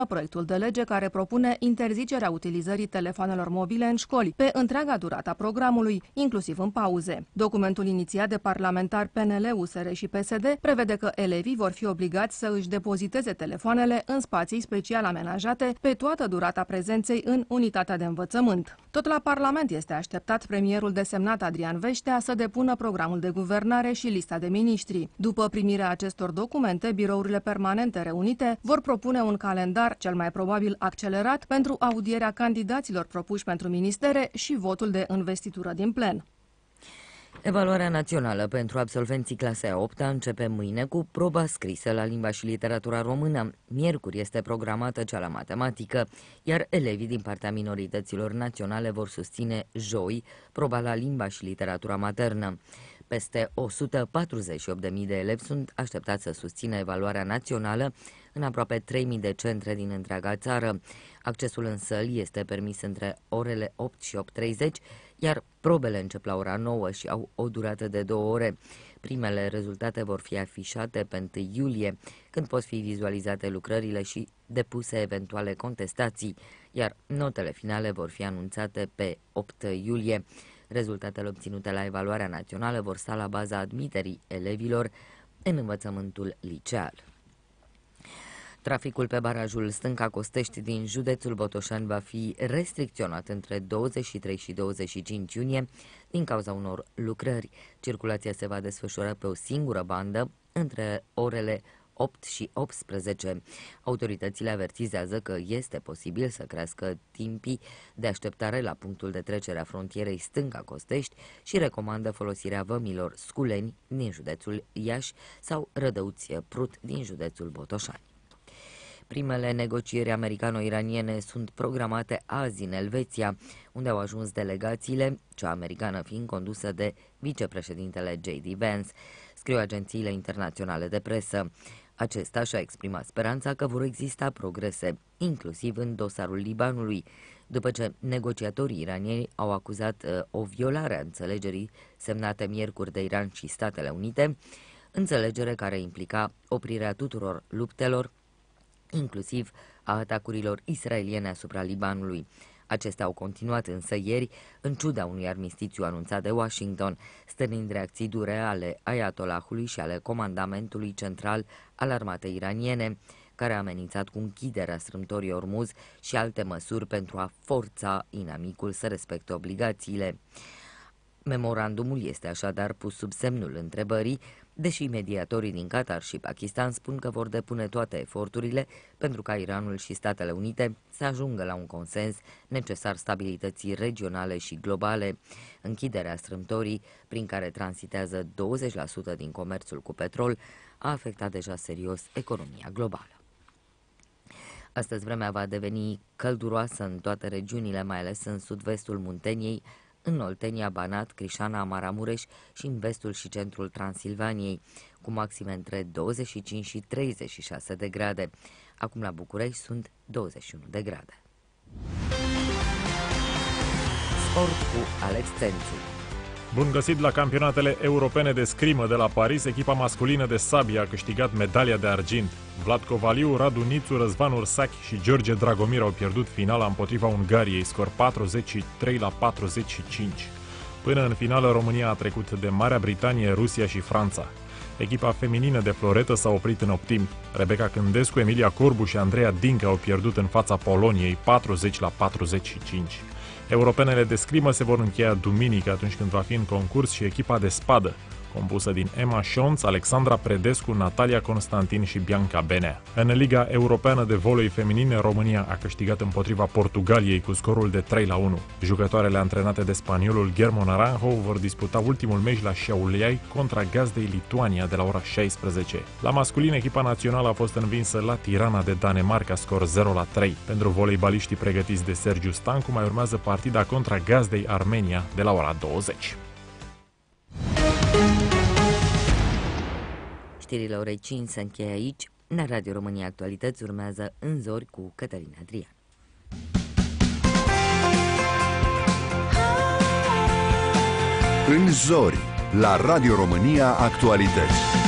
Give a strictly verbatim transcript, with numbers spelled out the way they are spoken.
proiectul de lege care propune interzicerea utilizării telefonelor mobile în școli pe întreaga durată a programului, inclusiv în pauze. Documentul inițiat de parlamentari P N L, U S R și P S D prevede că elevii vor fi obligați să își depoziteze telefoanele în spații special amenajate pe toată durata prezenței în unitatea de învățământ. Tot la Parlament este așteptat premierul desemnat Adrian Veștea să depună programul de guvernare și lista de miniștri. După primirea acestor documente, birourile permanente reunite vor propune un calendar cel mai probabil accelerat pentru audierea candidaților propuși pentru ministere și votul de investitură din plen. Evaluarea națională pentru absolvenții clasei a opta începe mâine cu proba scrisă la limba și literatura română. Miercuri este programată cea la matematică, iar elevii din partea minorităților naționale vor susține joi proba la limba și literatura maternă. Peste o sută patruzeci și opt de mii de elevi sunt așteptați să susțină evaluarea națională în aproape trei mii de centre din întreaga țară. Accesul în săli este permis între orele opt și opt treizeci, iar probele încep la ora nouă și au o durată de două ore. Primele rezultate vor fi afișate pe întâi iulie, când pot fi vizualizate lucrările și depuse eventuale contestații, iar notele finale vor fi anunțate pe opt iulie. Rezultatele obținute la evaluarea națională vor sta la baza admiterii elevilor în învățământul liceal. Traficul pe barajul Stânca Costești din județul Botoșani va fi restricționat între douăzeci și trei și douăzeci și cinci iunie din cauza unor lucrări. Circulația se va desfășura pe o singură bandă între orele opt și optsprezece. Autoritățile avertizează că este posibil să crească timpii de așteptare la punctul de trecere a frontierei Stânca-Costești și recomandă folosirea vămilor Sculeni din județul Iași sau Rădăuți-Prut din județul Botoșani. Primele negocieri americano-iraniene sunt programate azi în Elveția, unde au ajuns delegațiile, cea americană fiind condusă de vicepreședintele J D Vance, scriu agențiile internaționale de presă. Acesta și-a exprimat speranța că vor exista progrese, inclusiv în dosarul Libanului, după ce negociatorii iranieni au acuzat uh, o violare a înțelegerii semnate miercuri de Iran și Statele Unite, înțelegere care implica oprirea tuturor luptelor, inclusiv a atacurilor israeliene asupra Libanului. Acestea au continuat însă ieri, în ciuda unui armistițiu anunțat de Washington, stârnind reacții dure ale Ayatollahului și ale comandamentului central al armatei iraniene, care a amenințat cu închiderea strâmtorii Ormuz și alte măsuri pentru a forța inamicul să respecte obligațiile. Memorandumul este așadar pus sub semnul întrebării, deși mediatorii din Qatar și Pakistan spun că vor depune toate eforturile pentru ca Iranul și Statele Unite să ajungă la un consens necesar stabilității regionale și globale. Închiderea strâmtorii, prin care transitează douăzeci la sută din comerțul cu petrol, a afectat deja serios economia globală. Astăzi vremea va deveni călduroasă în toate regiunile, mai ales în sud-vestul Munteniei, în Oltenia, Banat, Crișana, Maramureș și în vestul și centrul Transilvaniei, cu maxime între douăzeci și cinci și treizeci și șase de grade. Acum la București sunt douăzeci și unu de grade. Sport cu Alex Tențu. Bun găsit la campionatele europene de scrimă de la Paris. Echipa masculină de sabie a câștigat medalia de argint. Vlad Covaliu, Radu Nițu, Răzvan Ursachi și George Dragomir au pierdut finala împotriva Ungariei, scor patruzeci și trei la patruzeci și cinci. Până în finală, România a trecut de Marea Britanie, Rusia și Franța. Echipa feminină de floretă s-a oprit în optimi. Rebecca Cândescu, Emilia Corbu și Andreea Dincă au pierdut în fața Poloniei, patruzeci la patruzeci și cinci. Europenele de scrimă se vor încheia duminică, atunci când va fi în concurs și echipa de spadă, compusă din Emma Șonț, Alexandra Predescu, Natalia Constantin și Bianca Benea. În Liga Europeană de Volei Feminine, România a câștigat împotriva Portugaliei cu scorul de trei la unu. Jucătoarele antrenate de spaniolul Guillermo Naranjo vor disputa ultimul meci la Šiauliai contra gazdei Lituania de la ora șaisprezece. La masculin, echipa națională a fost învinsă la Tirana de Danemarca, scor zero la trei. Pentru voleibaliștii pregătiți de Sergiu Stancu mai urmează partida contra gazdei Armenia de la ora douăzeci. Știrile orei cinci se încheie aici. La Radio România Actualități urmează În Zori cu Cătălina Adrian. În Zori, la Radio România Actualități.